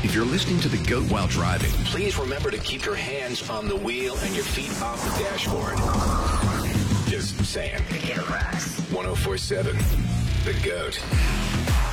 If you're listening to The GOAT while driving, please remember to keep your hands on the wheel and your feet off the dashboard. Just saying. 104.7 The GOAT.